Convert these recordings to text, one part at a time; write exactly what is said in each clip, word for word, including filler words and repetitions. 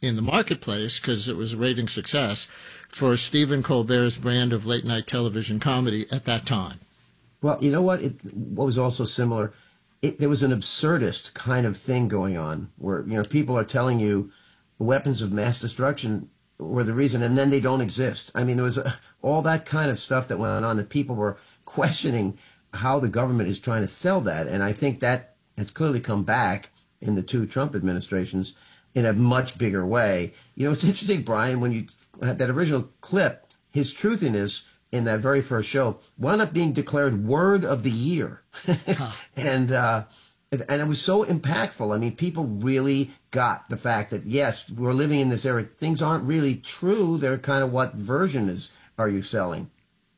in the marketplace, because it was a rating success, for Stephen Colbert's brand of late-night television comedy at that time? Well, you know what? It, what was also similar, it, there was an absurdist kind of thing going on where, you know, people are telling you weapons of mass destruction were the reason, and then they don't exist. I mean, there was a, all that kind of stuff that went on that people were questioning how the government is trying to sell that. And I think that has clearly come back in the two Trump administrations in a much bigger way. You know, it's interesting, Brian, when you had that original clip, his truthiness in that very first show wound up being declared word of the year. Huh. and uh, and it was so impactful. I mean, people really got the fact that, yes, we're living in this era. Things aren't really true. They're kind of, what version is are you selling?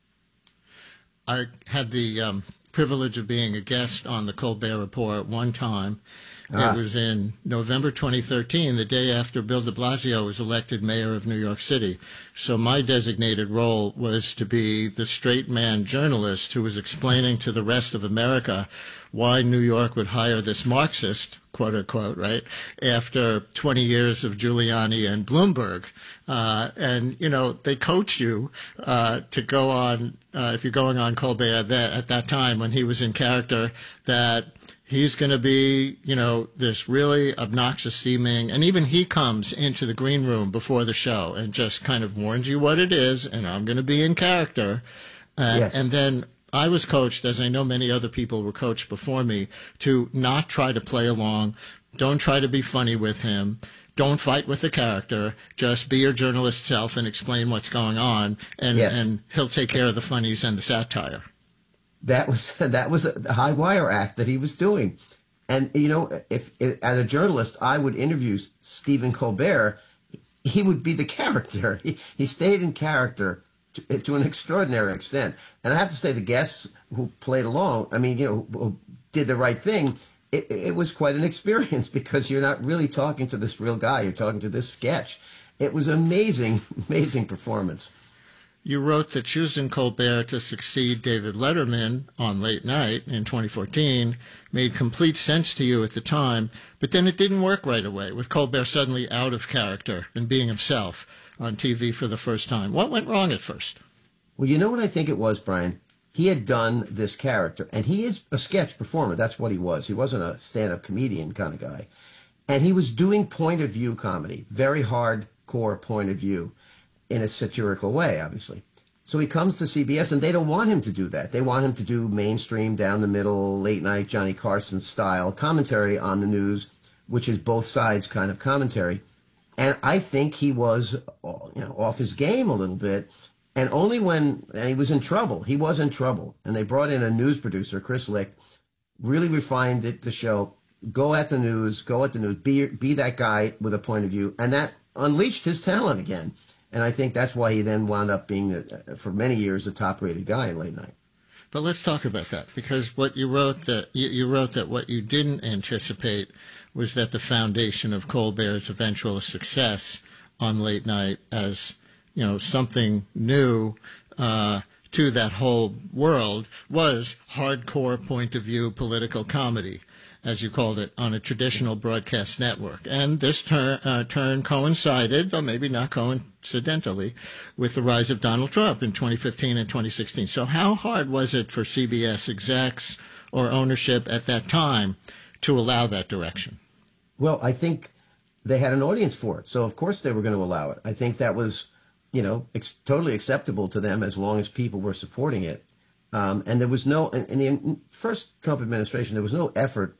I had the um, privilege of being a guest on the Colbert Report one time. Ah. It was in November twenty thirteen, the day after Bill de Blasio was elected mayor of New York City. So my designated role was to be the straight man journalist who was explaining to the rest of America why New York would hire this Marxist, quote unquote, right, after twenty years of Giuliani and Bloomberg. Uh, and, you know, they coach you uh, to go on, uh, if you're going on Colbert that, at that time when he was in character, that he's going to be, you know, this really obnoxious seeming, and even he comes into the green room before the show and just kind of warns you what it is, and I'm going to be in character. Uh, yes. And then I was coached, as I know many other people were coached before me, to not try to play along. Don't try to be funny with him. Don't fight with the character. Just be your journalist self and explain what's going on, and, yes. and he'll take care of the funnies and the satire. That was that was a high wire act that he was doing. And, you know, if, if as a journalist I would interview Stephen Colbert, he would be the character. He, he stayed in character to, to an extraordinary extent. And I have to say, the guests who played along, I mean, you know, who, who did the right thing, it, it was quite an experience, because you're not really talking to this real guy. You're talking to this sketch. It was an amazing, amazing performance. You wrote that choosing Colbert to succeed David Letterman on Late Night in twenty fourteen made complete sense to you at the time, but then it didn't work right away, with Colbert suddenly out of character and being himself on T V for the first time. What went wrong at first? Well, you know what I think it was, Brian? He had done this character, and he is a sketch performer. That's what he was. He wasn't a stand-up comedian kind of guy. And he was doing point-of-view comedy, very hardcore point of view, in a satirical way, obviously. So he comes to C B S, and they don't want him to do that. They want him to do mainstream, down the middle, late night, Johnny Carson style commentary on the news, which is both sides kind of commentary. And I think he was, you know, off his game a little bit. And only when, and he was in trouble. He was in trouble. And they brought in a news producer, Chris Licht, really refined it, the show. Go at the news, go at the news, be, be that guy with a point of view. And that unleashed his talent again. And I think that's why he then wound up being, uh, for many years, a top-rated guy in late night. But let's talk about that, because what you wrote that you, you wrote that what you didn't anticipate was that the foundation of Colbert's eventual success on Late Night as, you know, something new uh, to that whole world was hardcore point-of-view political comedy, as you called it, on a traditional broadcast network. And this turn, uh, turn coincided, though maybe not coincidentally, with the rise of Donald Trump in twenty fifteen and twenty sixteen. So how hard was it for C B S execs or ownership at that time to allow that direction? Well, I think they had an audience for it, so of course they were going to allow it. I think that was, you know, ex- totally acceptable to them as long as people were supporting it. Um, and there was no, in, in the first Trump administration, there was no effort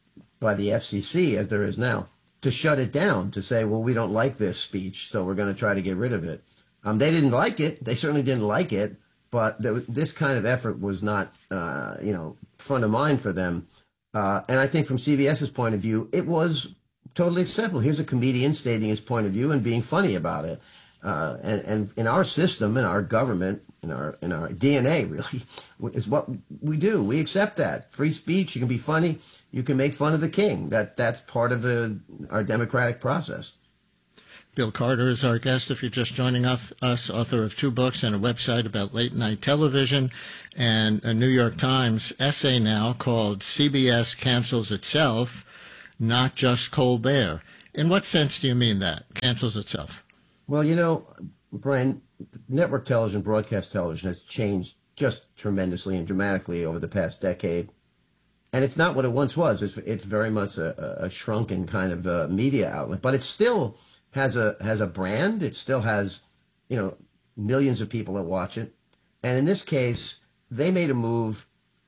by the F C C, as there is now, to shut it down, to say, well, we don't like this speech, so we're going to try to get rid of it. Um, they didn't like it. They certainly didn't like it. But there, this kind of effort was not, uh, you know, front of mind for them. Uh, and I think from CBS's point of view, it was totally acceptable. Here's a comedian stating his point of view and being funny about it. Uh, and, and in our system, in our government, in our in our D N A, really, is what we do. We accept that. Free speech, you can be funny, you can make fun of the king. That That's part of the, our democratic process. Bill Carter is our guest. If you're just joining us, us, author of two books and a website about late-night television, and a New York Times essay now called C B S Cancels Itself, Not Just Colbert. In what sense do you mean that? Cancels itself. Well, you know, Brian, network television, broadcast television has changed just tremendously and dramatically over the past decade. And it's not what it once was. It's, it's very much a, a shrunken kind of uh, media outlet. But it still has a has a brand. It still has, you know, millions of people that watch it. And in this case, they made a move,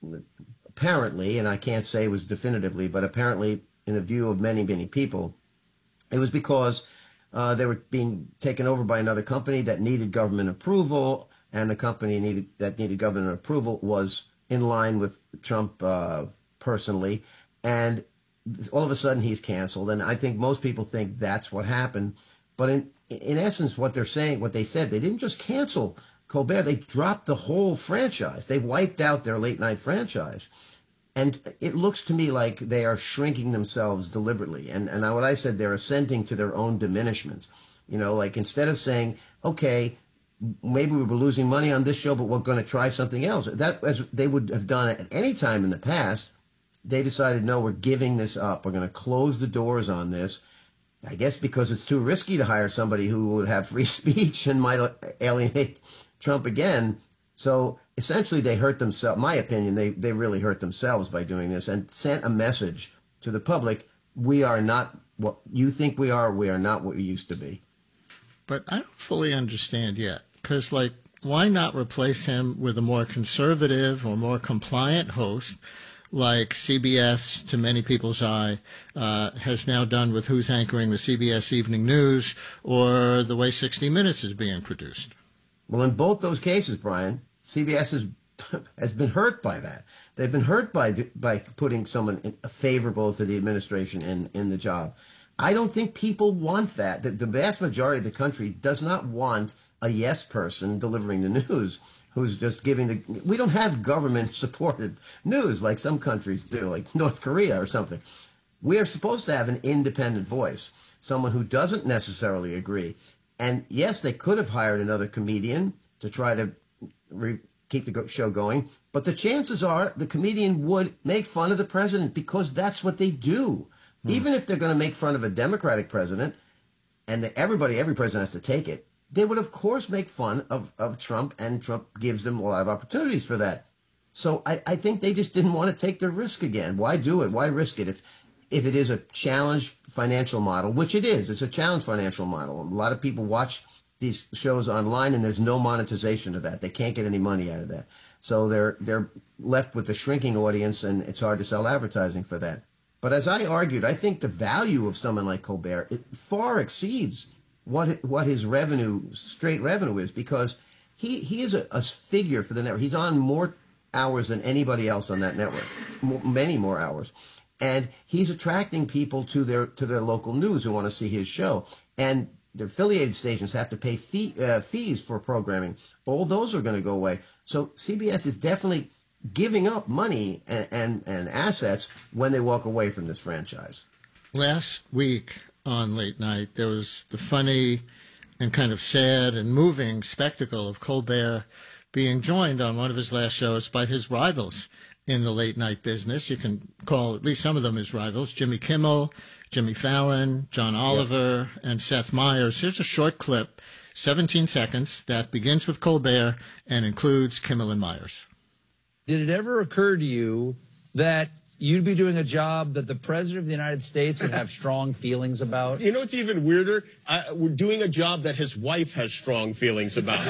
apparently, and I can't say it was definitively, but apparently, in the view of many, many people, it was because uh, they were being taken over by another company that needed government approval, and the company needed that needed government approval was in line with Trump uh, personally, and all of a sudden he's canceled. And I think most people think that's what happened, but in in essence, what they're saying, what they said, they didn't just cancel Colbert, they dropped the whole franchise. They wiped out their late night franchise. And it looks to me like they are shrinking themselves deliberately. And and what I said, they're assenting to their own diminishment. You know, like instead of saying, okay, maybe we were losing money on this show, but we're going to try something else. That, as they would have done at any time in the past, they decided, no, we're giving this up. We're going to close the doors on this. I guess because it's too risky to hire somebody who would have free speech and might alienate Trump again. So essentially they hurt themselves. My opinion, they, they really hurt themselves by doing this and sent a message to the public. We are not what you think we are. We are not what we used to be. But I don't fully understand yet, because, like, why not replace him with a more conservative or more compliant host like C B S, to many people's eye, uh, has now done with who's anchoring the C B S Evening News, or the way sixty minutes is being produced? Well, in both those cases, Brian, C B S has, has been hurt by that. They've been hurt by by putting someone favorable to the administration in, in the job. I don't think people want that. The, the vast majority of the country does not want a yes person delivering the news who's just giving the... We don't have government-supported news like some countries do, like North Korea or something. We are supposed to have an independent voice, someone who doesn't necessarily agree. And yes, they could have hired another comedian to try to re- keep the show going, but the chances are the comedian would make fun of the president because that's what they do. Hmm. Even if they're going to make fun of a Democratic president, and the, everybody, every president has to take it, they would, of course, make fun of, of Trump, and Trump gives them a lot of opportunities for that. So I, I think they just didn't want to take the risk again. Why do it? Why risk it if if it is a challenged financial model, which it is. It's a challenged financial model. A lot of people watch these shows online, and there's no monetization to that. They can't get any money out of that. So they're they're left with a shrinking audience, and it's hard to sell advertising for that. But as I argued, I think the value of someone like Colbert, it far exceeds what what his revenue, straight revenue is, because he, he is a, a figure for the network. He's on more hours than anybody else on that network, more, many more hours. And he's attracting people to their to their local news who want to see his show. And the affiliated stations have to pay fee, uh, fees for programming. All those are going to go away. So C B S is definitely giving up money and, and, and assets when they walk away from this franchise. Last week on Late Night, there was the funny and kind of sad and moving spectacle of Colbert being joined on one of his last shows by his rivals in the late night business. You can call at least some of them his rivals: Jimmy Kimmel, Jimmy Fallon, John Oliver, yep. and Seth Meyers. Here's a short clip, seventeen seconds, that begins with Colbert and includes Kimmel and Meyers. Did it ever occur to you that you'd be doing a job that the President of the United States would have strong feelings about? You know what's even weirder? I, we're doing a job that his wife has strong feelings about.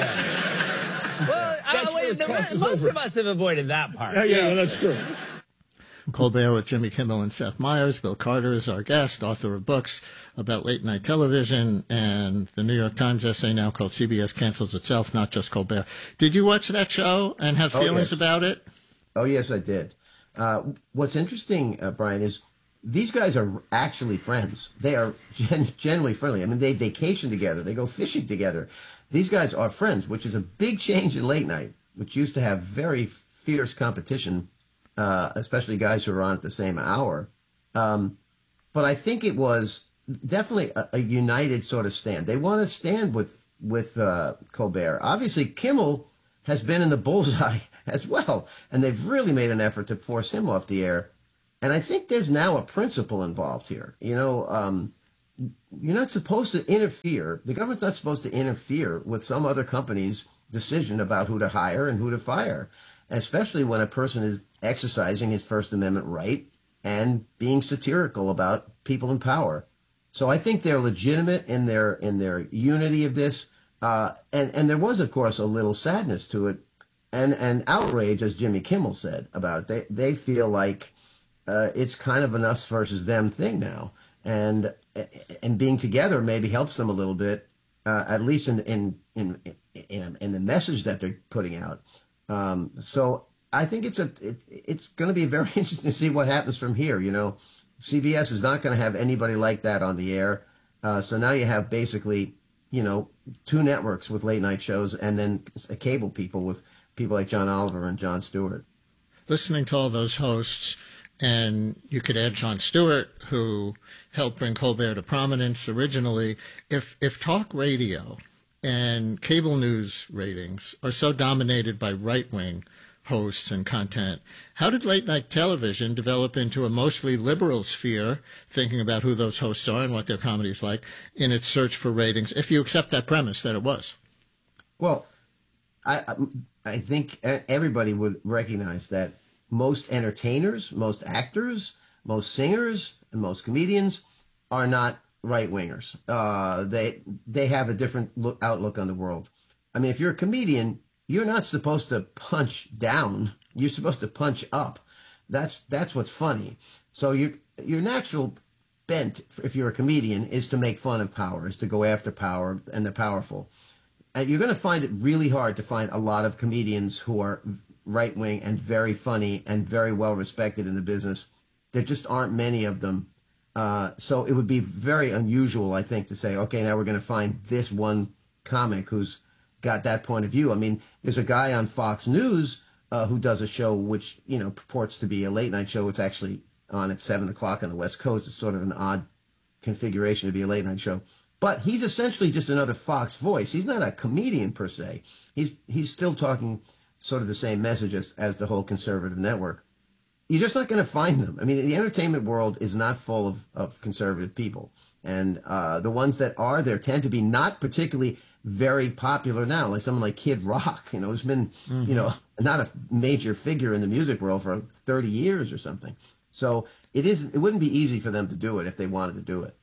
Well, I, wait, the, most over. of us have avoided that part. Yeah, yeah, that's true. Colbert with Jimmy Kimmel and Seth Meyers. Bill Carter is our guest, author of books about late night television, and the New York Times essay now called C B S Cancels Itself, Not Just Colbert. Did you watch that show and have feelings oh, yes. about it? Oh, yes, I did. Uh, what's interesting, uh, Brian, is these guys are actually friends. They are gen- generally friendly. I mean, they vacation together. They go fishing together. These guys are friends, which is a big change in late night, which used to have very fierce competition, uh, especially guys who are on at the same hour. Um, but I think it was definitely a, a united sort of stand. They want to stand with, with uh, Colbert. Obviously, Kimmel has been in the bullseye as well, and they've really made an effort to force him off the air. And I think there's now a principle involved here. You know, um, you're not supposed to interfere. The government's not supposed to interfere with some other company's decision about who to hire and who to fire, especially when a person is exercising his First Amendment right and being satirical about people in power. So I think they're legitimate in their in their unity of this. Uh, and, and there was, of course, a little sadness to it and, and outrage, as Jimmy Kimmel said about it. They, they feel like uh, it's kind of an us versus them thing now. And and being together maybe helps them a little bit, uh, at least in in, in in in the message that they're putting out. Um, so I think it's a it's it's going to be very interesting to see what happens from here. You know, C B S is not going to have anybody like that on the air. Uh, so now you have basically, you know, two networks with late night shows, and then cable people with people like John Oliver and Jon Stewart. Listening to all those hosts. And you could add Jon Stewart, who helped bring Colbert to prominence originally. If if talk radio and cable news ratings are so dominated by right-wing hosts and content, how did late-night television develop into a mostly liberal sphere, thinking about who those hosts are and what their comedy is like, in its search for ratings, if you accept that premise that it was? Well, I I think everybody would recognize that most entertainers, most actors, most singers, and most comedians are not right-wingers. Uh, they they have a different look, outlook on the world. I mean, if you're a comedian, you're not supposed to punch down. You're supposed to punch up. That's that's what's funny. So your your natural bent, if you're a comedian, is to make fun of power, is to go after power and the powerful. And you're going to find it really hard to find a lot of comedians who are right-wing and very funny and very well-respected in the business. There just aren't many of them. Uh, so it would be very unusual, I think, to say, okay, now we're going to find this one comic who's got that point of view. I mean, there's a guy on Fox News uh, who does a show which, you know, purports to be a late-night show. It's actually on at seven o'clock on the West Coast. It's sort of an odd configuration to be a late-night show. But he's essentially just another Fox voice. He's not a comedian, per se. He's he's still talking sort of the same message as, as the whole conservative network. You're just not going to find them. I mean, the entertainment world is not full of, of conservative people. And uh, the ones that are there tend to be not particularly very popular now, like someone like Kid Rock, you know, who's been, mm-hmm. you know, not a major figure in the music world for thirty years or something. So it isn't, it wouldn't be easy for them to do it if they wanted to do it.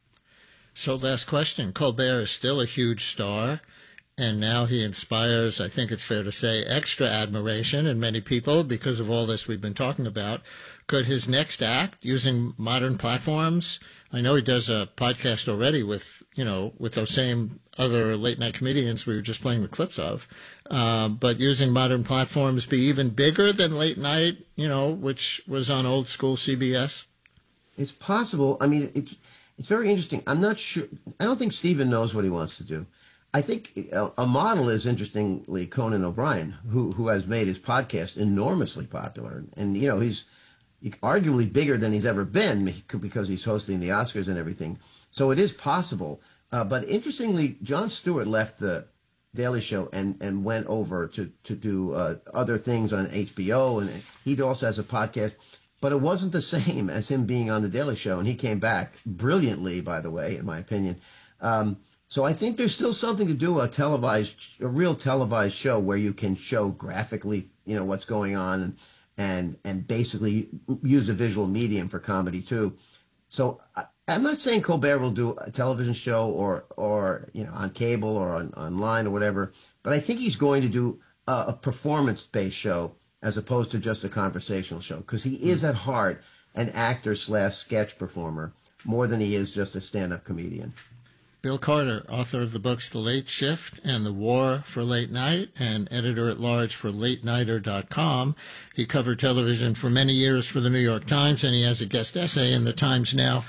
So last question. Colbert is still a huge star. And now he inspires, I think it's fair to say, extra admiration in many people because of all this we've been talking about. Could his next act, using modern platforms, I know he does a podcast already with, you know, with those same other late-night comedians we were just playing the clips of, uh, but using modern platforms, be even bigger than late night, you know, which was on old school C B S? It's possible. I mean, it's it's very interesting. I'm not sure. I don't think Stephen knows what he wants to do. I think a model is, interestingly, Conan O'Brien, who who has made his podcast enormously popular. And, you know, he's arguably bigger than he's ever been because he's hosting the Oscars and everything. So it is possible. Uh, but interestingly, Jon Stewart left the Daily Show and, and went over to, to do uh, other things on H B O. And he also has a podcast. But it wasn't the same as him being on the Daily Show. And he came back brilliantly, by the way, in my opinion. Um So I think there's still something to do, a televised, a real televised show where you can show graphically, you know, what's going on and and, and basically use a visual medium for comedy too. So I, I'm not saying Colbert will do a television show or, or you know, on cable or on, online or whatever, but I think he's going to do a, a performance-based show as opposed to just a conversational show, because he is at heart an actor slash sketch performer more than he is just a stand-up comedian. Bill Carter, author of the books The Late Shift and The War for Late Night, and editor-at-large for late nighter dot com. He covered television for many years for the New York Times, and he has a guest essay in the Times now,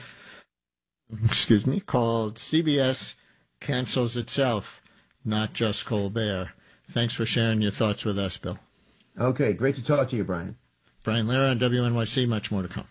excuse me, called C B S Cancels Itself, Not Just Colbert. Thanks for sharing your thoughts with us, Bill. Okay, great to talk to you, Brian. Brian Lehrer on W N Y C, much more to come.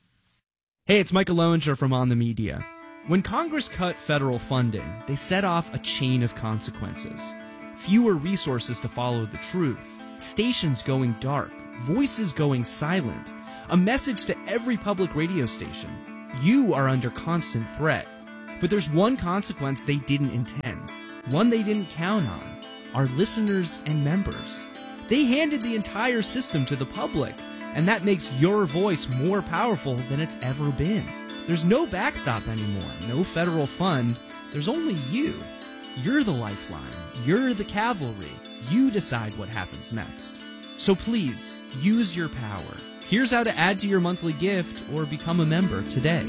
Hey, it's Michael Loewinger from On the Media. When Congress cut federal funding, they set off a chain of consequences. Fewer resources to follow the truth, stations going dark, voices going silent, a message to every public radio station. You are under constant threat. But there's one consequence they didn't intend, one they didn't count on: our listeners and members. They handed the entire system to the public, and that makes your voice more powerful than it's ever been. There's no backstop anymore, no federal fund. There's only you. You're the lifeline. You're the cavalry. You decide what happens next. So please, use your power. Here's how to add to your monthly gift or become a member today.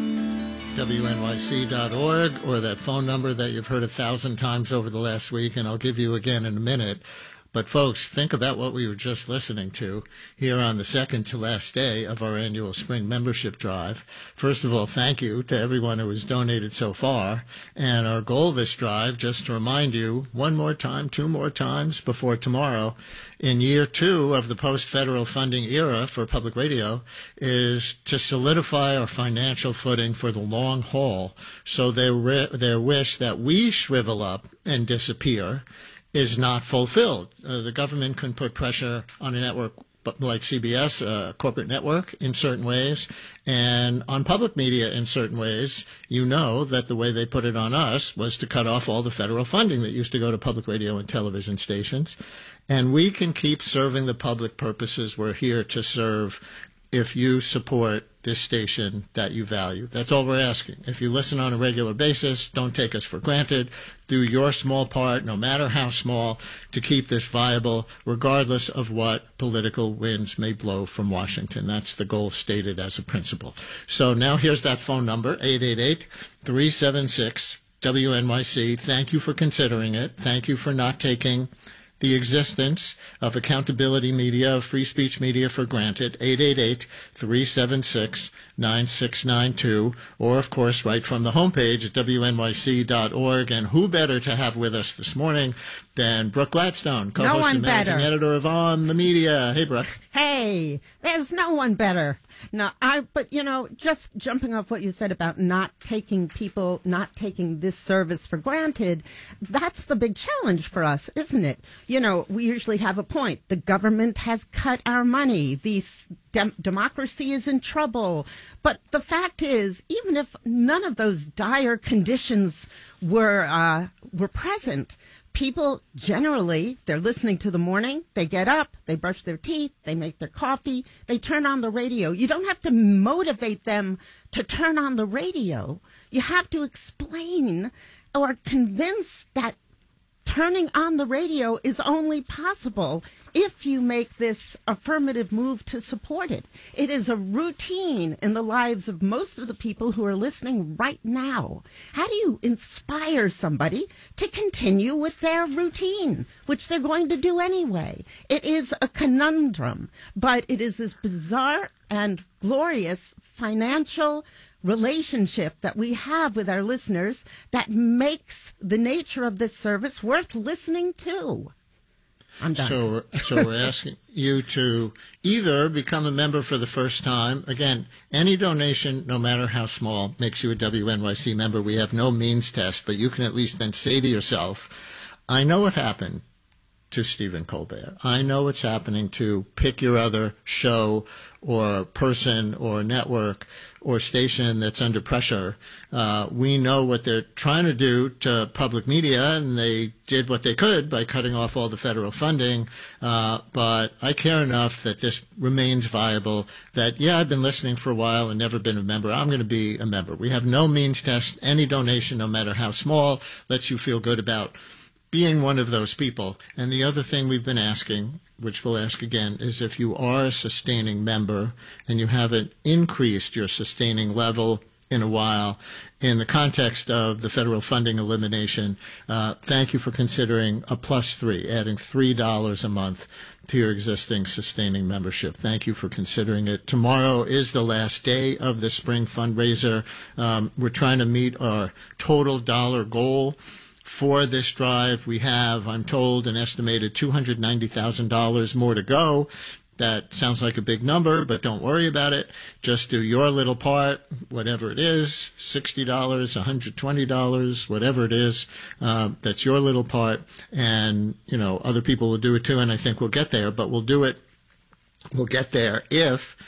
W N Y C dot org, or that phone number that you've heard a thousand times over the last week, and I'll give you again in a minute. But folks, think about what we were just listening to here on the second to last day of our annual spring membership drive. First of all, thank you to everyone who has donated so far. And our goal this drive, just to remind you one more time, two more times before tomorrow, in year two of the post-federal funding era for public radio, is to solidify our financial footing for the long haul, so their, their wish that we shrivel up and disappear is not fulfilled. Uh, the government can put pressure on a network like C B S, a corporate network, in certain ways, and on public media in certain ways. You know that the way they put it on us was to cut off all the federal funding that used to go to public radio and television stations. And we can keep serving the public purposes we're here to serve if you support this station that you value. That's all we're asking. If you listen on a regular basis, don't take us for granted. Do your small part, no matter how small, to keep this viable, regardless of what political winds may blow from Washington. That's the goal stated as a principle. So now here's that phone number, eight eight eight, three seven six, W N Y C. Thank you for considering it. Thank you for not taking the existence of accountability media, of free speech media for granted. Eight eight eight, three seven six, nine six nine two, or of course right from the homepage at W N Y C dot org. And who better to have with us this morning than Brooke Gladstone, co-host no and managing better. editor of On the Media. Hey, Brooke. Hey, there's no one better. No, I, but you know, just jumping off what you said about not taking people, not taking this service for granted, that's the big challenge for us, isn't it? You know, we usually have a point. The government has cut our money. The dem- democracy is in trouble. But the fact is, even if none of those dire conditions were, uh, were present, people generally, they're listening to the morning, they get up, they brush their teeth, they make their coffee, they turn on the radio. You don't have to motivate them to turn on the radio. You have to explain or convince that turning on the radio is only possible if you make this affirmative move to support it. It is a routine in the lives of most of the people who are listening right now. How do you inspire somebody to continue with their routine, which they're going to do anyway? It is a conundrum, but it is this bizarre and glorious financial relationship that we have with our listeners that makes the nature of this service worth listening to. I'm done. So, so we're asking you to either become a member for the first time. Again, any donation, no matter how small, makes you a W N Y C member. We have no means test, but you can at least then say to yourself, I know what happened to Stephen Colbert. I know what's happening to pick your other show or person or network or station that's under pressure. Uh, we know what they're trying to do to public media, and they did what they could by cutting off all the federal funding. Uh, but I care enough that this remains viable, that, yeah, I've been listening for a while and never been a member. I'm going to be a member. We have no means test. Any donation, no matter how small, lets you feel good about being one of those people. And the other thing we've been asking, which we'll ask again, is if you are a sustaining member and you haven't increased your sustaining level in a while, in the context of the federal funding elimination, uh, thank you for considering a plus three, adding three dollars a month to your existing sustaining membership. Thank you for considering it. Tomorrow is the last day of the spring fundraiser. Um, we're trying to meet our total dollar goal for this drive. We have, I'm told, an estimated two hundred ninety thousand dollars more to go. That sounds like a big number, but don't worry about it. Just do your little part, whatever it is, sixty dollars, one hundred twenty dollars, whatever it is. Um, that's your little part. And, you know, other people will do it too, and I think we'll get there. But we'll do it, we'll get there if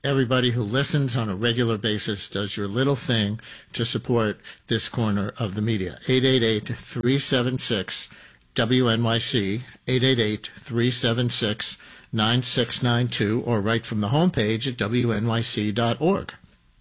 everybody who listens on a regular basis does your little thing to support this corner of the media. eight eight eight, three seven six, W N Y C, eight eight eight, three seven six, nine six nine two, or right from the homepage at W N Y C dot org.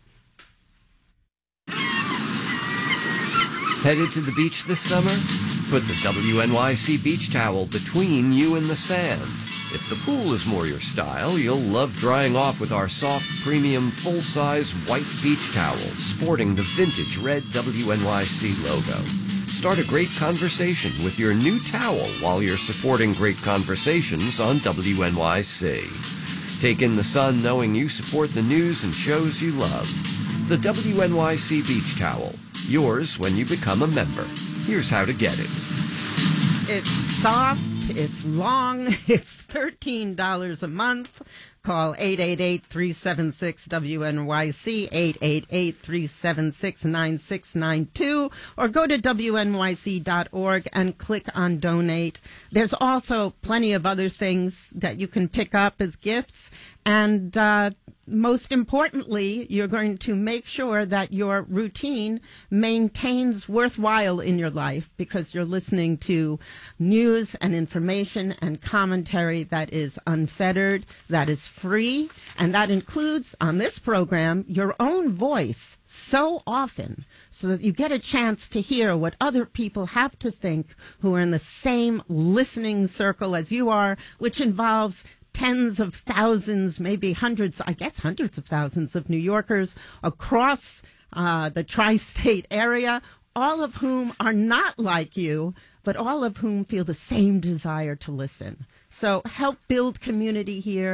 Headed to the beach this summer? Put the W N Y C beach towel between you and the sand. If the pool is more your style, you'll love drying off with our soft, premium, full-size white beach towel sporting the vintage red W N Y C logo. Start a great conversation with your new towel while you're supporting great conversations on W N Y C. Take in the sun knowing you support the news and shows you love. The W N Y C beach towel. Yours when you become a member. Here's how to get it. It's soft, it's long, it's thirteen dollars a month. Call eight eight eight, three seven six, W N Y C, eight eight eight, three seven six, nine six nine two, or go to W N Y C dot org and click on Donate. There's also plenty of other things that you can pick up as gifts, and uh, most importantly, you're going to make sure that your routine maintains worthwhile in your life because you're listening to news and information and commentary that is unfettered, that is free, and that includes, on this program, your own voice so often so that you get a chance to hear what other people have to think who are in the same listening circle as you are, which involves tens of thousands, maybe hundreds, I guess hundreds of thousands of New Yorkers across uh, the tri-state area, all of whom are not like you, but all of whom feel the same desire to listen. So help build community here.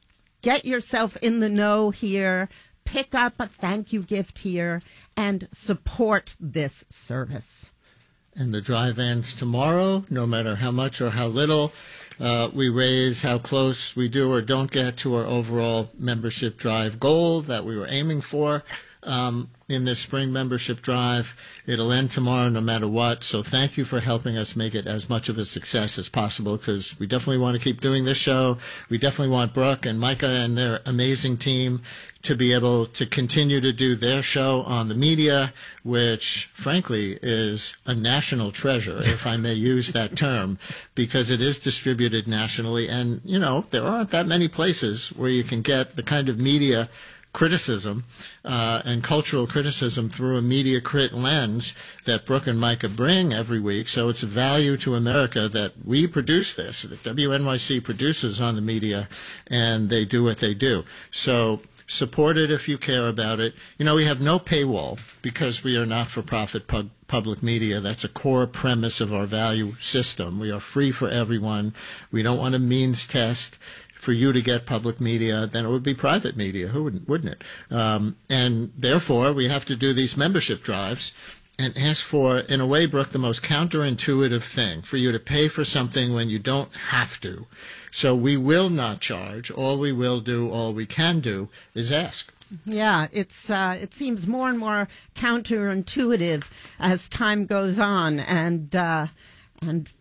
Get yourself in the know here. Pick up a thank you gift here and support this service. And the drive ends tomorrow, no matter how much or how little uh, we raise, how close we do or don't get to our overall membership drive goal that we were aiming for um, in this spring membership drive. It'll end tomorrow no matter what. So thank you for helping us make it as much of a success as possible, because we definitely want to keep doing this show. We definitely want Brooke and Micah and their amazing team to be able to continue to do their show on the media, which, frankly, is a national treasure, if I may use that term, because it is distributed nationally. And, you know, there aren't that many places where you can get the kind of media criticism uh, and cultural criticism through a media crit lens that Brooke and Micah bring every week. So it's a value to America that we produce this, that W N Y C produces on the media, and they do what they do. So support it if you care about it. You know, we have no paywall because we are not-for-profit pub- public media. That's a core premise of our value system. We are free for everyone. We don't want a means test for you to get public media. Then it would be private media. Who wouldn't, wouldn't it? Um, and therefore, we have to do these membership drives and ask for, in a way, Brooke, the most counterintuitive thing, for you to pay for something when you don't have to. So we will not charge. All we will do, all we can do, is ask. Yeah, it's uh, it seems more and more counterintuitive as time goes on, and uh, and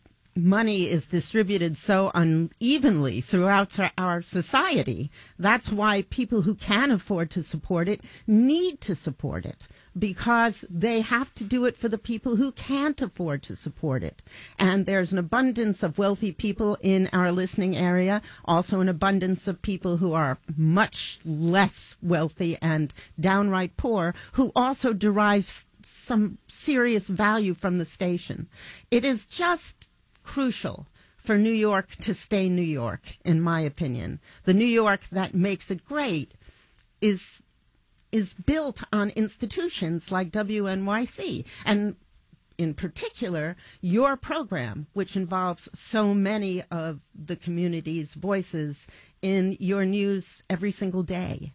money is distributed so unevenly throughout our society. That's why people who can afford to support it need to support it, because they have to do it for the people who can't afford to support it. And there's an abundance of wealthy people in our listening area, also an abundance of people who are much less wealthy and downright poor, who also derive some serious value from the station. It is just crucial for New York to stay New York, in my opinion. The New York that makes it great is is built on institutions like W N Y C, and in particular, your program, which involves so many of the community's voices in your news every single day.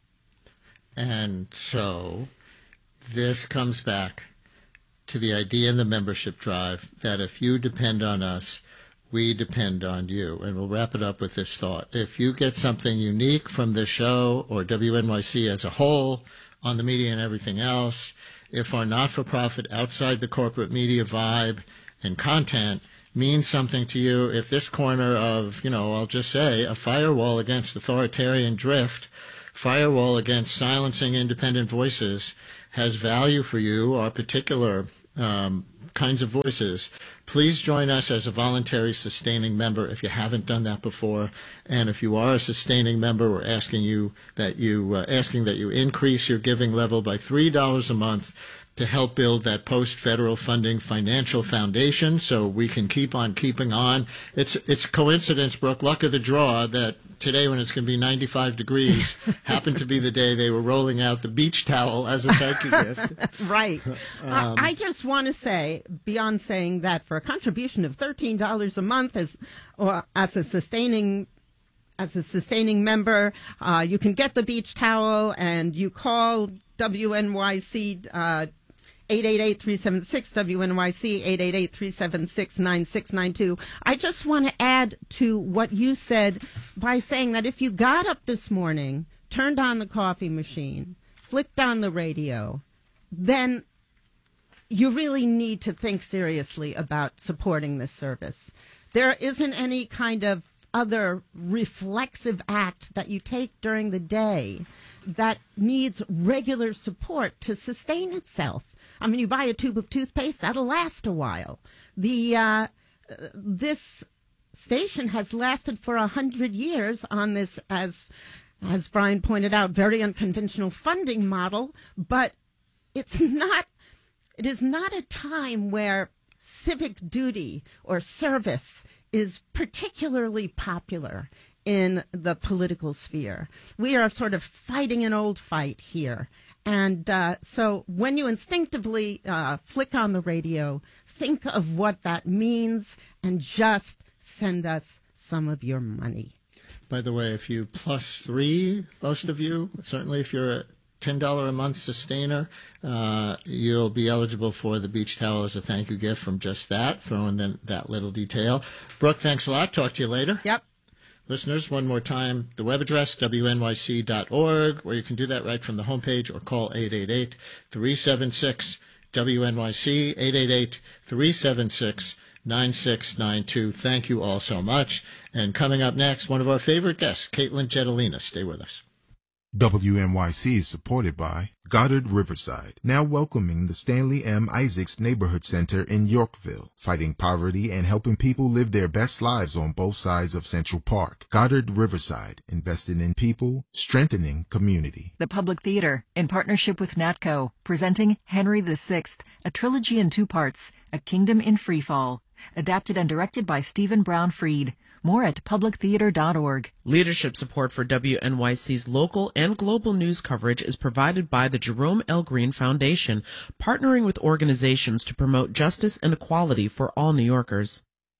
And so this comes back to the idea in the membership drive that if you depend on us, we depend on you. And we'll wrap it up with this thought. If you get something unique from this show or W N Y C as a whole on the media and everything else, if our not-for-profit outside the corporate media vibe and content means something to you, if this corner of, you know, I'll just say, a firewall against authoritarian drift firewall against silencing independent voices has value for you, or particular um, kinds of voices, please join us as a voluntary sustaining member if you haven't done that before. And if you are a sustaining member, we're asking you that you uh, asking that you increase your giving level by three dollars a month to help build that post-federal funding financial foundation so we can keep on keeping on. It's it's coincidence, Brooke, luck of the draw, that today when it's going to be ninety-five degrees happened to be the day they were rolling out the beach towel as a thank you gift. Right. Um, I, I just want to say, beyond saying that, for a contribution of thirteen dollars a month as, or as a sustaining As a sustaining member, uh, you can get the beach towel, and you call W N Y C uh, eight eight eight, three seven six, W N Y C eight eight eight, three seven six, nine six nine two. I just want to add to what you said by saying that if you got up this morning, turned on the coffee machine, flicked on the radio, then you really need to think seriously about supporting this service. There isn't any kind of other reflexive act that you take during the day that needs regular support to sustain itself. I mean, you buy a tube of toothpaste, that'll last a while. The uh, this station has lasted for a hundred years on this, as as Brian pointed out, very unconventional funding model, but it's not. It is not a time where civic duty or service is particularly popular in the political sphere. We are sort of fighting an old fight here. And uh, so when you instinctively uh, flick on the radio, think of what that means and just send us some of your money. By the way, if you plus three, most of you, certainly if you're a ten dollars a month sustainer, uh, you'll be eligible for the beach towel as a thank you gift from just that, throwing in that little detail. Brooke, thanks a lot. Talk to you later. Yep. Listeners, one more time, the web address, W N Y C dot org, where you can do that right from the homepage, or call eight eight eight, three seven six, W N Y C, eight eight eight, three seven six, nine six nine two. Thank you all so much. And coming up next, one of our favorite guests, Caitlin Jetelina. Stay with us. W N Y C is supported by Goddard Riverside, now welcoming the Stanley M. Isaacs Neighborhood Center in Yorkville, fighting poverty and helping people live their best lives on both sides of Central Park. Goddard Riverside, invested in people, strengthening community. The Public Theater, in partnership with NATCO, presenting Henry the Sixth, a trilogy in two parts, A Kingdom in Freefall, adapted and directed by Stephen Brown Freed. More at public theater dot org. Leadership support for W N Y C's local and global news coverage is provided by the Jerome L. Green Foundation, partnering with organizations to promote justice and equality for all New Yorkers.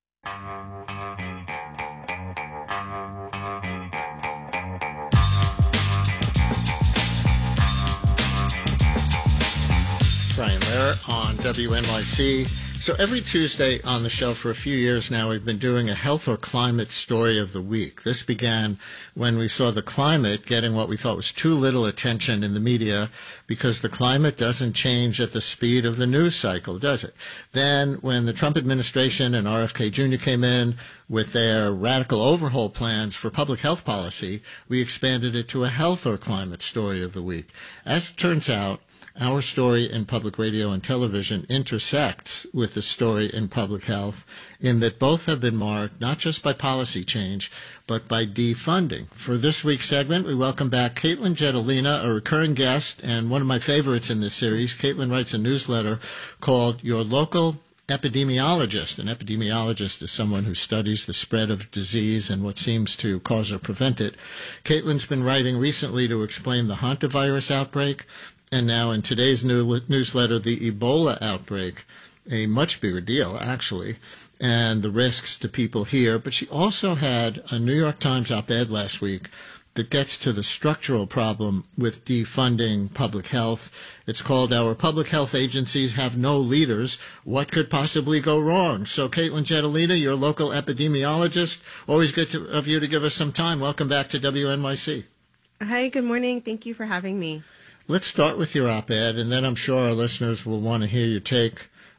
Brian Lehrer on W N Y C. So every Tuesday on the show for a few years now, we've been doing a health or climate story of the week. This began when we saw the climate getting what we thought was too little attention in the media, because the climate doesn't change at the speed of the news cycle, does it? Then when the Trump administration and R F K Junior came in with their radical overhaul plans for public health policy, we expanded it to a health or climate story of the week. As it turns out, our story in public radio and television intersects with the story in public health, in that both have been marked not just by policy change, but by defunding. For this week's segment, we welcome back Caitlin Jetelina, a recurring guest and one of my favorites in this series. Caitlin writes a newsletter called Your Local Epidemiologist. An epidemiologist is someone who studies the spread of disease and what seems to cause or prevent it. Caitlin's been writing recently to explain the hantavirus outbreak, and now in today's new newsletter, the Ebola outbreak, a much bigger deal, actually, and the risks to people here. But she also had a New York Times op-ed last week that gets to the structural problem with defunding public health. It's called Our Public Health Agencies Have No Leaders. What could possibly go wrong? So, Caitlin Jetelina, your local epidemiologist, always good to, of you to give us some time. Welcome back to W N Y C. Hi, good morning. Thank you for having me. Let's start with your op-ed, and then I'm sure our listeners will want to hear your take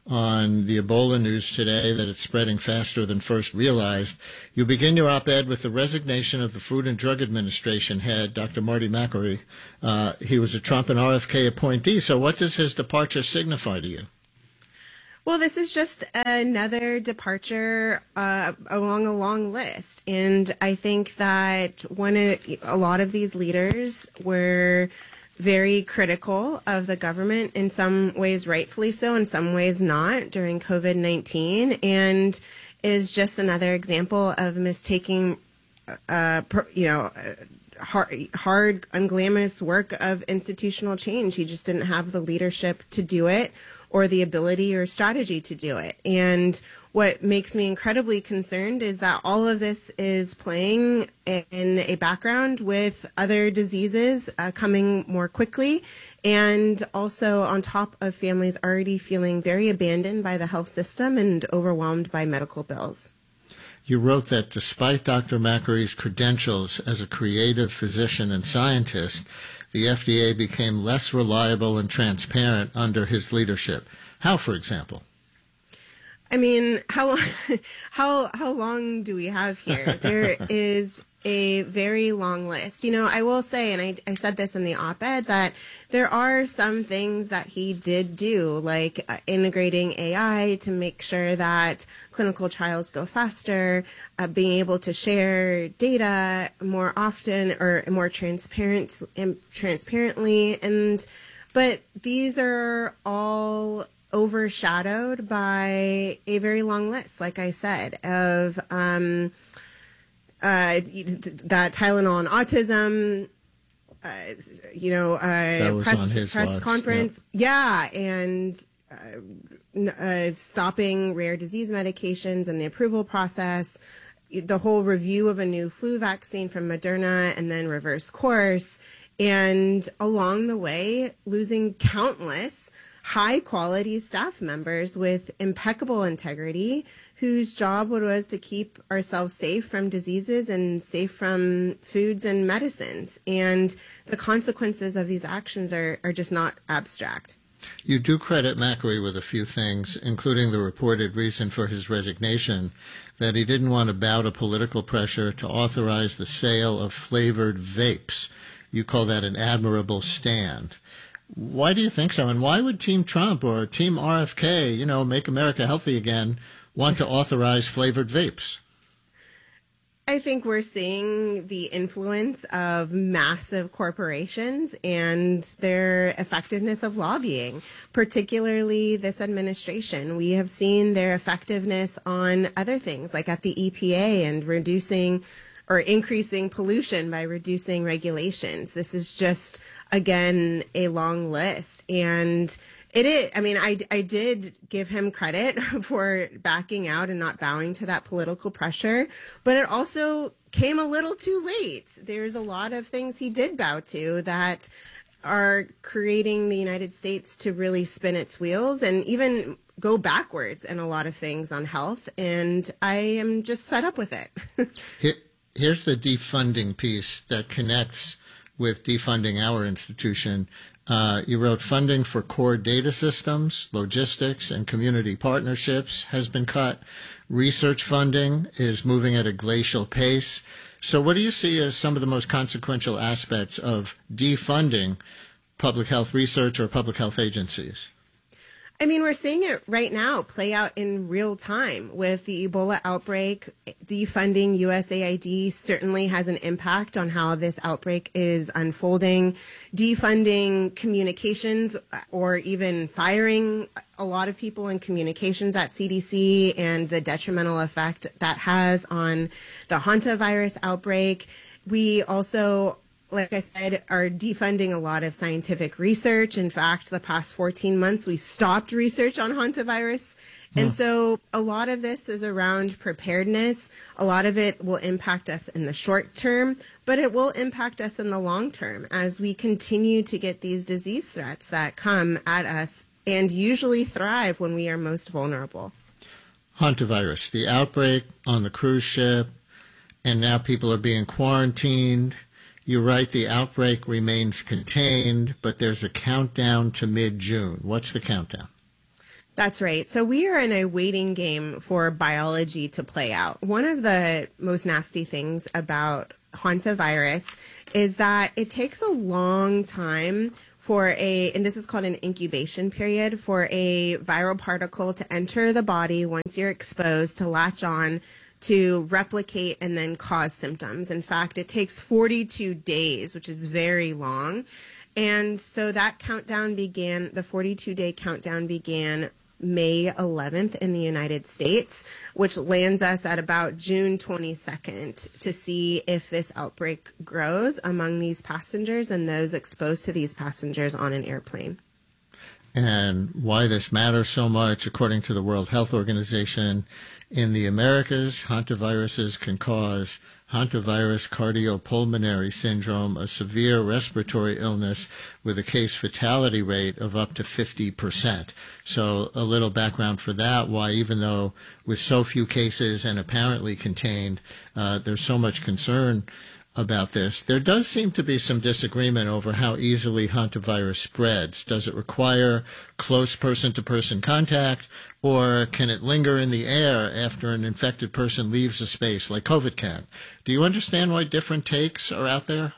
on the Ebola news today that it's spreading faster than first realized. You begin your op-ed with the resignation of the Food and Drug Administration head, Doctor Marty Makary. Uh, he was a Trump and R F K appointee. So what does his departure signify to you? Well, this is just another departure uh, along a long list. And I think that one of, a lot of these leaders were very critical of the government, in some ways rightfully so, in some ways not, during COVID nineteen, and is just another example of mistaking, uh, you know, hard, hard, unglamorous work of institutional change. He just didn't have the leadership to do it, or the ability or strategy to do it. And what makes me incredibly concerned is that all of this is playing in a background with other diseases uh, coming more quickly, and also on top of families already feeling very abandoned by the health system and overwhelmed by medical bills. You wrote that despite Doctor Makary's credentials as a creative physician and scientist, the F D A became less reliable and transparent under his leadership. How, for example? I mean, how how how long do we have here? There is a very long list. You know, I will say, and I, I said this in the op-ed, that there are some things that he did do, like uh, integrating A I to make sure that clinical trials go faster, uh, being able to share data more often or more transparent and transparently, and but these are all overshadowed by a very long list, like I said, of um, uh, that Tylenol and autism, uh, you know, uh, press, press watch. conference. Yep. Yeah, and uh, uh, stopping rare disease medications and the approval process, the whole review of a new flu vaccine from Moderna and then reverse course. And along the way, losing countless high-quality staff members with impeccable integrity whose job was to keep ourselves safe from diseases and safe from foods and medicines. And the consequences of these actions are, are just not abstract. You do credit Makary with a few things, including the reported reason for his resignation, that he didn't want to bow to political pressure to authorize the sale of flavored vapes. You call that an admirable stand. Why do you think so? And why would Team Trump or Team R F K, you know, Make America Healthy Again, want to authorize flavored vapes? I think we're seeing the influence of massive corporations and their effectiveness of lobbying, particularly this administration. We have seen their effectiveness on other things, like at the E P A and reducing or increasing pollution by reducing regulations. This is just, again, a long list. And it is, I mean, I, I did give him credit for backing out and not bowing to that political pressure, but it also came a little too late. There's a lot of things he did bow to that are creating the United States to really spin its wheels and even go backwards in a lot of things on health. And I am just fed up with it. Here, here's the defunding piece that connects with defunding our institution. Uh, you wrote funding for core data systems, logistics, and community partnerships has been cut. Research funding is moving at a glacial pace. So what do you see as some of the most consequential aspects of defunding public health research or public health agencies? I mean, we're seeing it right now play out in real time with the Ebola outbreak. Defunding U S A I D certainly has an impact on how this outbreak is unfolding. Defunding communications or even firing a lot of people in communications at C D C and the detrimental effect that has on the hantavirus outbreak. We also, like I said, are defunding a lot of scientific research. In fact, the past fourteen months, we stopped research on hantavirus. And so a lot of this is around preparedness. A lot of it will impact us in the short term, but it will impact us in the long term as we continue to get these disease threats that come at us and usually thrive when we are most vulnerable. Hantavirus, the outbreak on the cruise ship, and now people are being quarantined. You write the outbreak remains contained, but there's a countdown to mid-June. What's the countdown? That's right. So we are in a waiting game for biology to play out. One of the most nasty things about hantavirus is that it takes a long time for a, and this is called an incubation period, for a viral particle to enter the body once you're exposed, to latch on, to replicate, and then cause symptoms. In fact, it takes forty-two days, which is very long. And so that countdown began, the forty-two day countdown began May eleventh in the United States, which lands us at about June twenty-second to see if this outbreak grows among these passengers and those exposed to these passengers on an airplane. And why this matters so much, according to the World Health Organization, in the Americas, hantaviruses can cause hantavirus cardiopulmonary syndrome, a severe respiratory illness with a case fatality rate of up to fifty percent. So a little background for that, why even though with so few cases and apparently contained, uh, there's so much concern about this. There does seem to be some disagreement over how easily hantavirus spreads. Does it require close person-to-person contact, or can it linger in the air after an infected person leaves a space like COVID can? Do you understand why different takes are out there?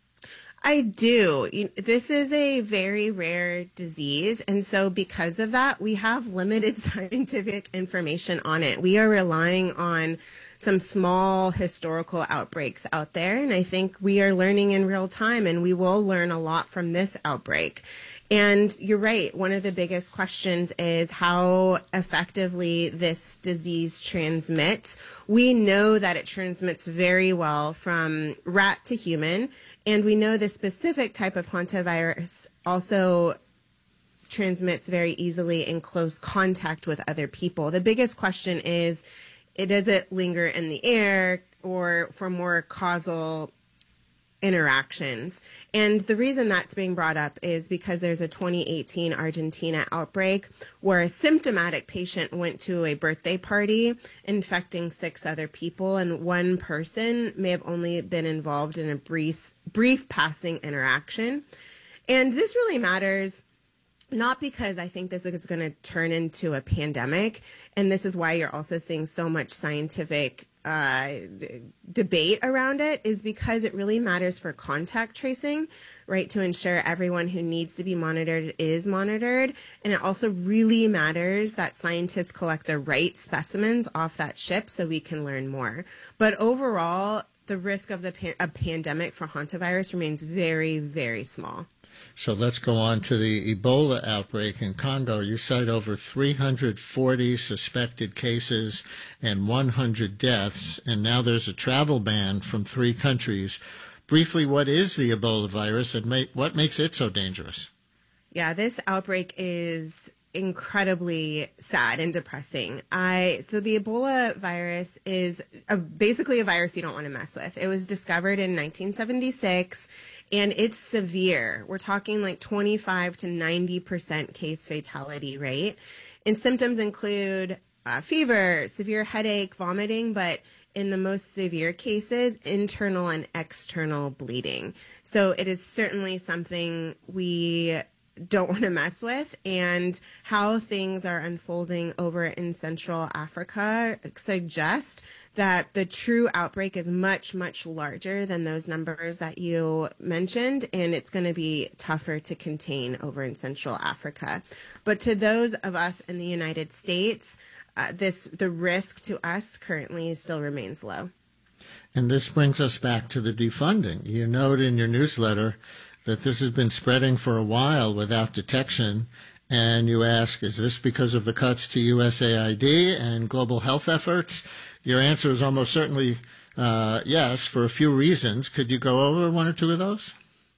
I do. This is a very rare disease, and so because of that, we have limited scientific information on it. We are relying on some small historical outbreaks out there, and I think we are learning in real time, and we will learn a lot from this outbreak. And you're right, one of the biggest questions is how effectively this disease transmits. We know that it transmits very well from rat to human, and we know the specific type of hantavirus also transmits very easily in close contact with other people. The biggest question is, it does it linger in the air or for more causal interactions? And the reason that's being brought up is because there's a twenty eighteen Argentina outbreak where a symptomatic patient went to a birthday party infecting six other people, and one person may have only been involved in a brief, brief passing interaction. And this really matters, not because I think this is going to turn into a pandemic, and this is why you're also seeing so much scientific uh, d- debate around it, is because it really matters for contact tracing, right, to ensure everyone who needs to be monitored is monitored. And it also really matters that scientists collect the right specimens off that ship so we can learn more. But overall, the risk of the pa- a pandemic for hantavirus remains very, very small. So let's go on to the Ebola outbreak in Congo. You cite over three hundred forty suspected cases and one hundred deaths, and now there's a travel ban from three countries. Briefly, what is the Ebola virus and ma- what makes it so dangerous? Yeah, this outbreak is incredibly sad and depressing. I so the Ebola virus is a, basically a virus you don't want to mess with. It was discovered in nineteen seventy-six, and it's severe. We're talking like twenty-five to ninety percent case fatality rate. And symptoms include uh, fever, severe headache, vomiting, but in the most severe cases, internal and external bleeding. So it is certainly something we don't want to mess with, and how things are unfolding over in Central Africa suggest that the true outbreak is much, much larger than those numbers that you mentioned, and it's going to be tougher to contain over in Central Africa. But to those of us in the United States, uh, this the risk to us currently still remains low. And this brings us back to the defunding. You note in your newsletter that this has been spreading for a while without detection, and you ask, is this because of the cuts to U S A I D and global health efforts? Your answer is almost certainly uh, yes, for a few reasons. Could you go over one or two of those?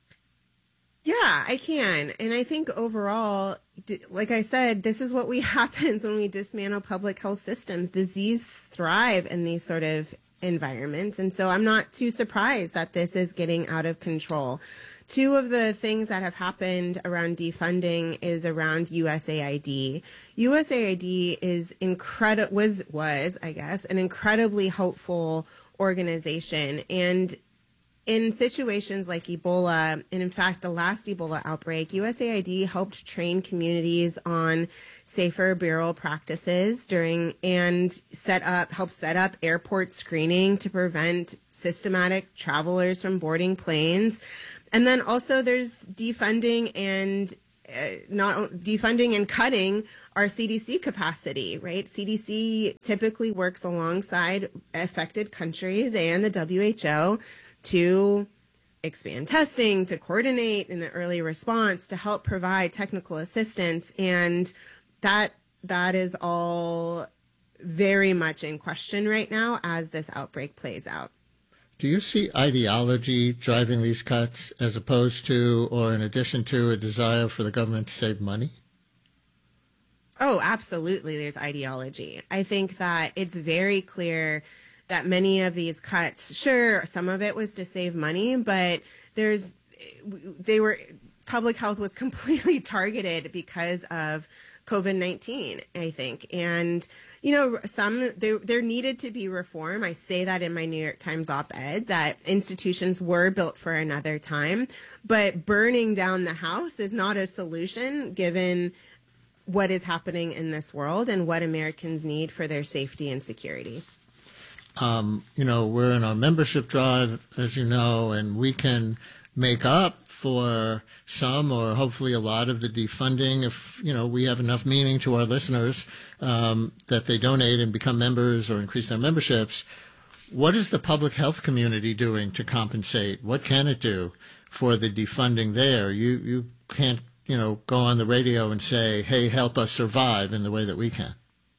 Yeah, I can. And I think overall, like I said, this is what we happens when we dismantle public health systems. Disease thrive in these sort of environments. And so I'm not too surprised that this is getting out of control. Two of the things that have happened around defunding is around U S A I D. U S A I D is incredible, was, was, I guess, an incredibly hopeful organization. And in situations like Ebola, and in fact, the last Ebola outbreak, U S A I D helped train communities on safer burial practices during and set up, help set up airport screening to prevent systematic travelers from boarding planes. And then also there's defunding and uh, not defunding and cutting our C D C capacity, right? C D C typically works alongside affected countries and the W H O to expand testing, to coordinate in the early response, to help provide technical assistance. And that that is all very much in question right now as this outbreak plays out. Do you see ideology driving these cuts as opposed to, or in addition to, a desire for the government to save money? Oh, absolutely. There's ideology. I think that it's very clear that many of these cuts, sure, some of it was to save money, but there's, they were, public health was completely targeted because of COVID nineteen, I think. And, you know, some, there, there needed to be reform. I say that in my New York Times op-ed, that institutions were built for another time, but burning down the house is not a solution given what is happening in this world and what Americans need for their safety and security. Um, you know, we're in our membership drive, as you know, and we can make up for some or hopefully a lot of the defunding if, you know, we have enough meaning to our listeners um, that they donate and become members or increase their memberships. What is the public health community doing to compensate? What can it do for the defunding there? You, you can't, you know, go on the radio and say, hey, help us survive in the way that we can.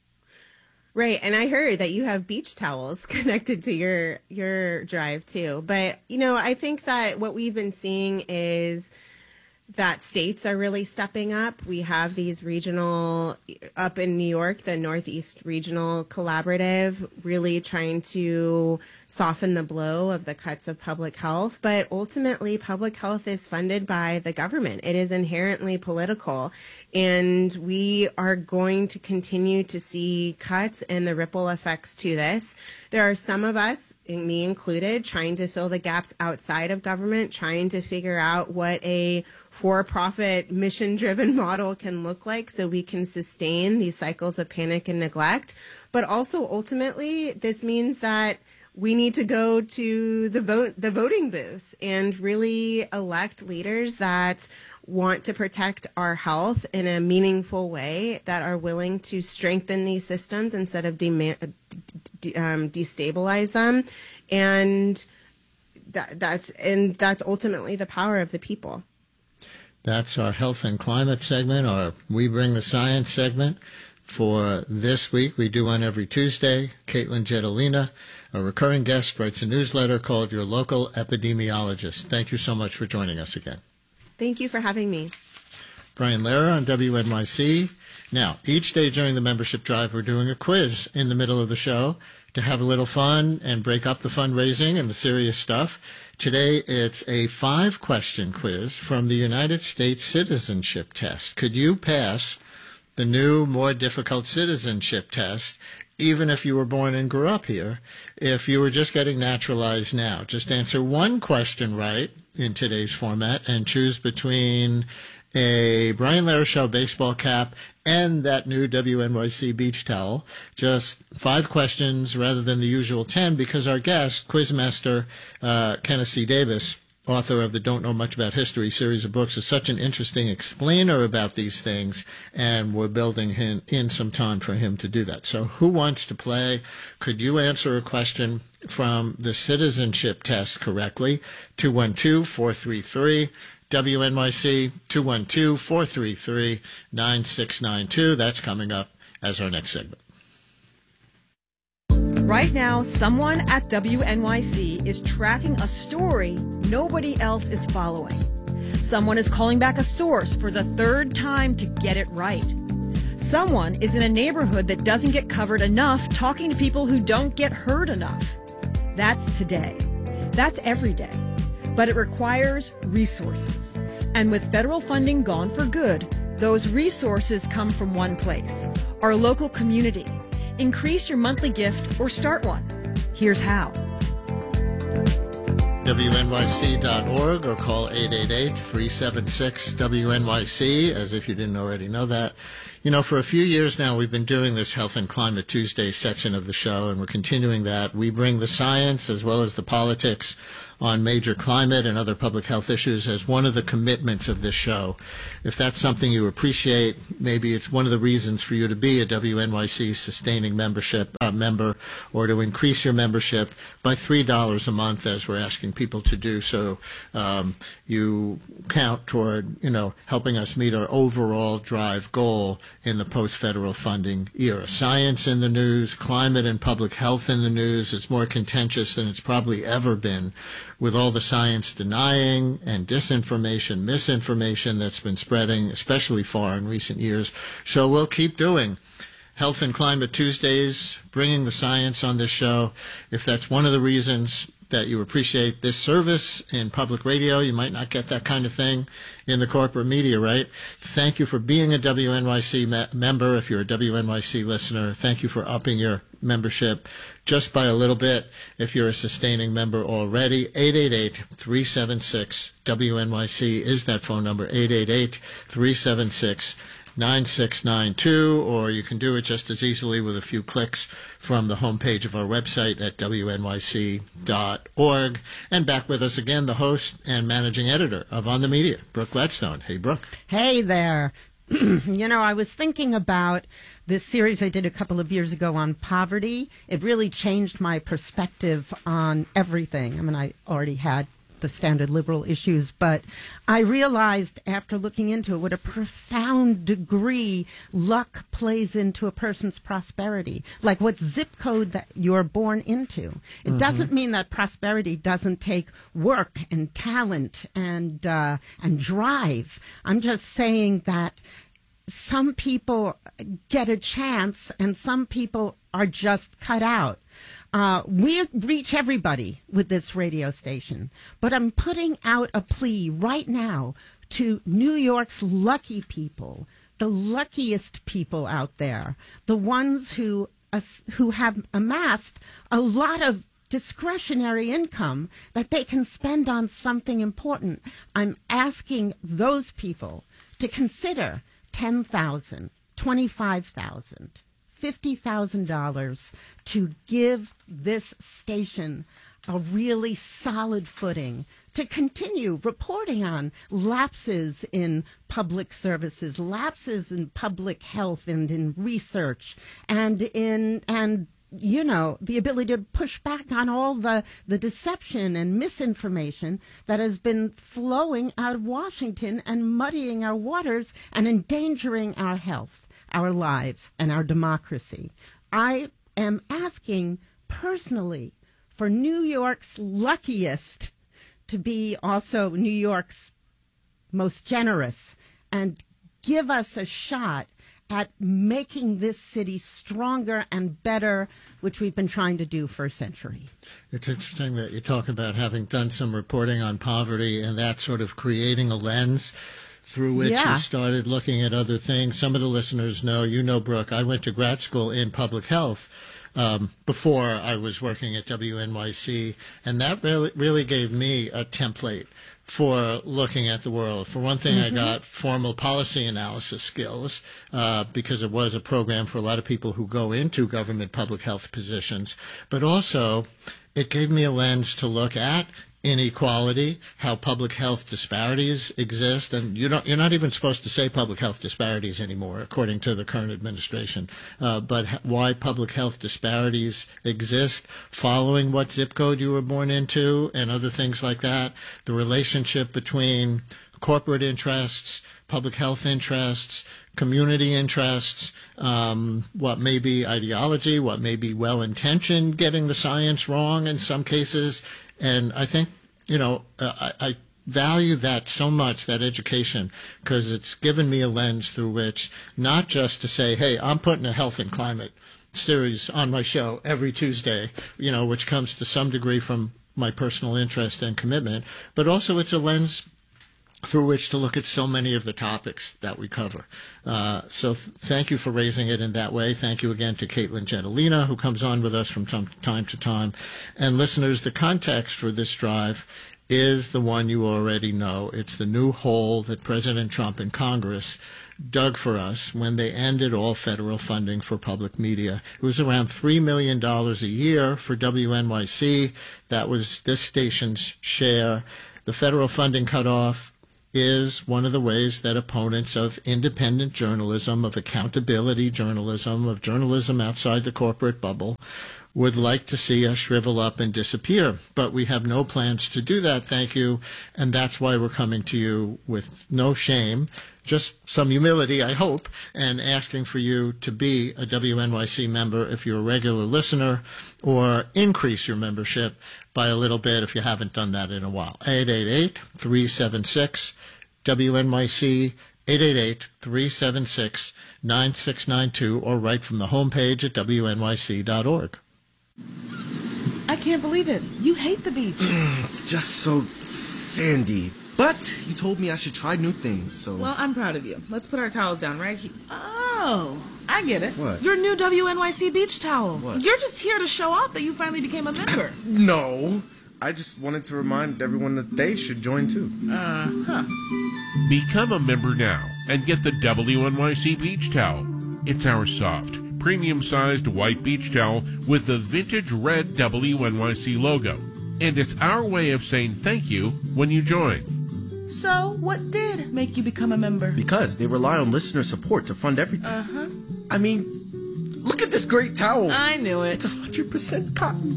Right, and I heard that you have beach towels connected to your your drive too. But, you know, I think that what we've been seeing is that states are really stepping up. We have these regional, up in New York, the Northeast Regional Collaborative, really trying to soften the blow of the cuts of public health. But ultimately, public health is funded by the government. It is inherently political. And we are going to continue to see cuts and the ripple effects to this. There are some of us, me included, trying to fill the gaps outside of government, trying to figure out what a for-profit, mission-driven model can look like so we can sustain these cycles of panic and neglect. But also, ultimately, this means that we need to go to the vote, the voting booths and really elect leaders that want to protect our health in a meaningful way, that are willing to strengthen these systems instead of de- de- um, destabilize them. And that, that's and that's ultimately the power of the people. That's our health and climate segment, or We Bring the Science segment. For this week, we do one every Tuesday. Caitlin Jetelina, a recurring guest, writes a newsletter called Your Local Epidemiologist. Thank you so much for joining us again. Thank you for having me. Brian Lehrer on W N Y C. Now, each day during the membership drive, we're doing a quiz in the middle of the show to have a little fun and break up the fundraising and the serious stuff. Today, it's a five-question quiz from the United States Citizenship Test. Could you pass the new, more difficult citizenship test, even if you were born and grew up here, if you were just getting naturalized now? Just answer one question right in today's format and choose between a Brian Lehrer Show baseball cap and that new W N Y C beach towel. Just five questions rather than the usual ten, because our guest, Quizmaster uh, Kenneth C. Davis, author of the Don't Know Much About History series of books, is such an interesting explainer about these things, and we're building him in some time for him to do that. So who wants to play? Could you answer a question from the citizenship test correctly? two one two, four three three, W N Y C, two one two, four three three, nine six nine two. That's coming up as our next segment. Right now, someone at W N Y C is tracking a story nobody else is following. Someone is calling back a source for the third time to get it right. Someone is in a neighborhood that doesn't get covered enough, talking to people who don't get heard enough. That's today. That's every day. But it requires resources. And with federal funding gone for good, those resources come from one place: our local community. Increase your monthly gift or start one. Here's how. W N Y C dot org or call eight eight eight, three seven six, W N Y C, as if you didn't already know that. You know, for a few years now, we've been doing this Health and Climate Tuesday section of the show, and we're continuing that. We bring the science as well as the politics on major climate and other public health issues as one of the commitments of this show. If that's something you appreciate, maybe it's one of the reasons for you to be a W N Y C sustaining membership uh, member, or to increase your membership by three dollars a month, as we're asking people to do. So um, you count toward, you know, helping us meet our overall drive goal in the post-federal funding era. Science in the news, climate and public health in the news. It's more contentious than it's probably ever been, with all the science denying and disinformation, misinformation that's been spreading, especially far in recent years. So we'll keep doing Health and Climate Tuesdays, bringing the science on this show. If that's one of the reasons that you appreciate this service in public radio, you might not get that kind of thing in the corporate media, right? Thank you for being a W N Y C me- member. If you're a W N Y C listener, thank you for upping your membership just by a little bit. If you're a sustaining member already, eight eight eight, three seven six, W N Y C is that phone number, eight eight eight, three seven six, nine six nine two, or you can do it just as easily with a few clicks from the homepage of our website at W N Y C dot org. And back with us again, the host and managing editor of On the Media, Brooke Gladstone. Hey, Brooke. Hey there. You know, I was thinking about this series I did a couple of years ago on poverty. It really changed my perspective on everything. I mean, I already had the standard liberal issues, but I realized after looking into it what a profound degree luck plays into a person's prosperity, like what zip code that you're born into. It mm-hmm. doesn't mean that prosperity doesn't take work and talent and uh, and drive. I'm just saying that some people get a chance and some people are just cut out. Uh, we reach everybody with this radio station, but I'm putting out a plea right now to New York's lucky people, the luckiest people out there, the ones who uh, who have amassed a lot of discretionary income that they can spend on something important. I'm asking those people to consider ten thousand dollars, twenty-five thousand dollars, fifty thousand dollars to give this station a really solid footing to continue reporting on lapses in public services, lapses in public health and in research, and in and you know, the ability to push back on all the, the deception and misinformation that has been flowing out of Washington and muddying our waters and endangering our health, our lives, and our democracy. I am asking personally for New York's luckiest to be also New York's most generous and give us a shot at making this city stronger and better, which we've been trying to do for a century. It's interesting that you talk about having done some reporting on poverty and that sort of creating a lens through which yeah. you started looking at other things. Some of the listeners know, you know, Brooke, I went to grad school in public health um, before I was working at W N Y C, and that really, really gave me a template for looking at the world. For one thing, mm-hmm. I got formal policy analysis skills uh, because it was a program for a lot of people who go into government public health positions. But also, it gave me a lens to look at inequality, how public health disparities exist, and you don't, you're not even supposed to say public health disparities anymore, according to the current administration, uh, but why public health disparities exist following what zip code you were born into and other things like that, the relationship between corporate interests, public health interests, community interests, um, what may be ideology, what may be well-intentioned, getting the science wrong in some cases. And I think, you know, uh, I, I value that so much, that education, because it's given me a lens through which not just to say, hey, I'm putting a health and climate series on my show every Tuesday, you know, which comes to some degree from my personal interest and commitment, but also it's a lens through which to look at so many of the topics that we cover. Uh, so th- thank you for raising it in that way. Thank you again to Caitlin Gentilina, who comes on with us from t- time to time. And listeners, the context for this drive is the one you already know. It's the new hole that President Trump and Congress dug for us when they ended all federal funding for public media. It was around three million dollars a year for W N Y C. That was this station's share. The federal funding cutoff is one of the ways that opponents of independent journalism, of accountability journalism, of journalism outside the corporate bubble, would like to see us shrivel up and disappear. But we have no plans to do that, thank you, and that's why we're coming to you with no shame, just some humility, I hope, and asking for you to be a W N Y C member if you're a regular listener, or increase your membership by a little bit if you haven't done that in a while. eight eight eight, three seven six, W N Y C, eight eight eight, three seven six, nine six nine two, or right from the homepage at W N Y C dot org. I can't believe it. You hate the beach. It's just so sandy. But you told me I should try new things, so... Well, I'm proud of you. Let's put our towels down right here. Oh, I get it. What? Your new W N Y C beach towel. What? You're just here to show off that you finally became a member. No. I just wanted to remind everyone that they should join, too. Uh-huh. Become a member now and get the W N Y C beach towel. It's our soft, premium-sized white beach towel with the vintage red W N Y C logo. And it's our way of saying thank you when you join. So, what did make you become a member? Because they rely on listener support to fund everything. Uh-huh. I mean, look at this great towel. I knew it. It's one hundred percent cotton.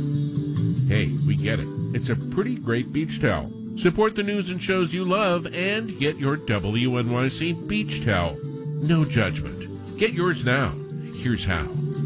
Hey, we get it. It's a pretty great beach towel. Support the news and shows you love and get your W N Y C beach towel. No judgment. Get yours now. Here's how.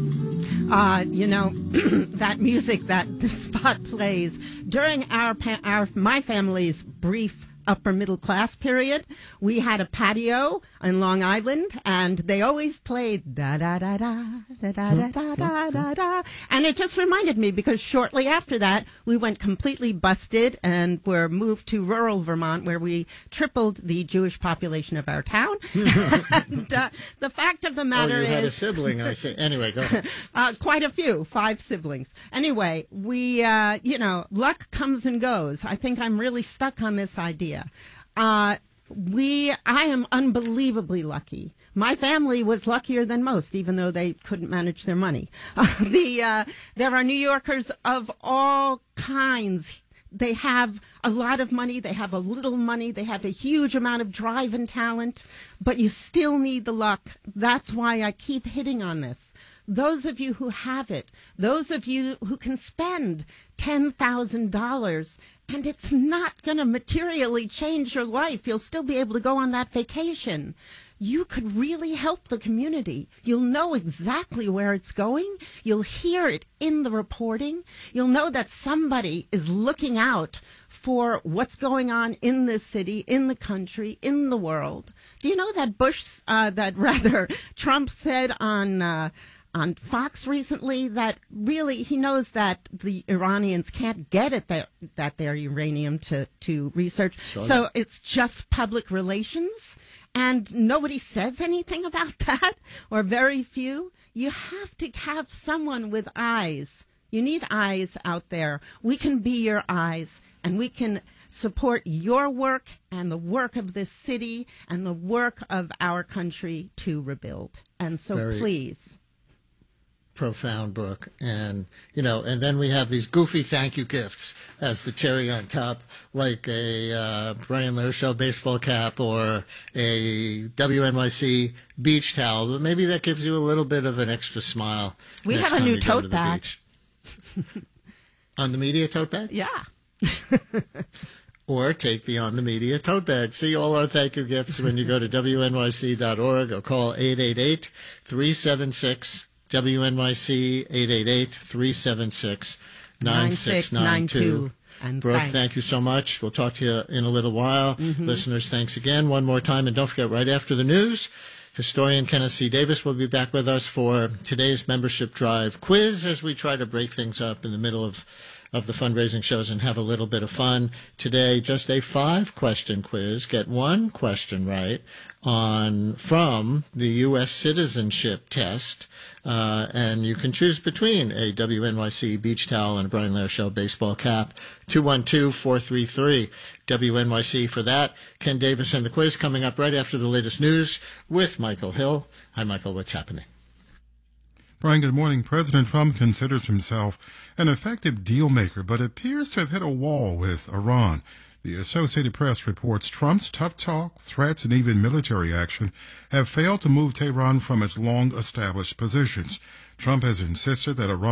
Uh, you know, that music that the spot plays during our, pa- our my family's brief upper middle class period, we had a patio in Long Island, and they always played da da da da da da da da da da da, and it just reminded me because shortly after that we went completely busted and were moved to rural Vermont, where we tripled the Jewish population of our town. and uh, the fact of the matter oh, you is, had a sibling, I see. Anyway, go ahead. uh, quite a few, five siblings. Anyway, we, uh, you know, luck comes and goes. I think I'm really stuck on this idea. Uh, we, I am unbelievably lucky. My family was luckier than most, even though they couldn't manage their money. Uh, the, uh, there are New Yorkers of all kinds. They have a lot of money, they have a little money, they have a huge amount of drive and talent, but you still need the luck. That's why I keep hitting on this. Those of you who have it, those of you who can spend ten thousand dollars, and it's not going to materially change your life. You'll still be able to go on that vacation. You could really help the community. You'll know exactly where it's going. You'll hear it in the reporting. You'll know that somebody is looking out for what's going on in this city, in the country, in the world. Do you know that Bush, uh, that rather Trump said on uh, on Fox recently that really he knows that the Iranians can't get at their, that their uranium to, to research. So, so it's just public relations, and nobody says anything about that, or very few. You have to have someone with eyes. You need eyes out there. We can be your eyes, and we can support your work and the work of this city and the work of our country to rebuild. And so Very please. Profound, Brooke. And, you know, and then we have these goofy thank you gifts as the cherry on top, like a uh, Brian Lair Show baseball cap or a W N Y C beach towel. But maybe that gives you a little bit of an extra smile. We next have a time new you go tote to the bag. beach. On the Media tote bag? Yeah. Or take the On the Media tote bag. See all our thank you gifts when you go to W N Y C dot org or call eight eight eight, three seven six, W N Y C, eight eight eight, three seven six, nine six nine two. And Brooke, thanks. thank you so much. We'll talk to you in a little while. Mhm. Listeners, thanks again one more time. And don't forget, right after the news, historian Kenneth C. Davis will be back with us for today's membership drive quiz as we try to break things up in the middle of of the fundraising shows and have a little bit of fun. Today, just a five-question quiz. Get one question right on from the U S citizenship test, uh, and you can choose between a W N Y C beach towel and a Brian Lehrer Show baseball cap. two one two, four three three, W N Y C for that. Ken Davis and the quiz coming up right after the latest news with Michael Hill. Hi, Michael. What's happening? Brian, good morning. President Trump considers himself an effective deal maker, but appears to have hit a wall with Iran. The Associated Press reports Trump's tough talk, threats, and even military action have failed to move Tehran from its long-established positions. Trump has insisted that Iran